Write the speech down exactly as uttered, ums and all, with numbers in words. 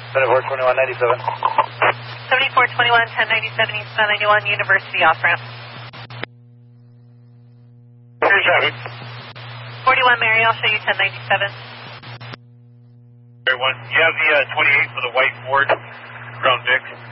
seventy-four twenty-one ninety-seven. seventy-four twenty-one, ten ninety-seven East ninety-one, University off-ramp. Here's traffic. forty-one Mary, I'll show you ten ninety-seven. Everyone, you have the uh, twenty-eight for the white Ford, Crown Vic.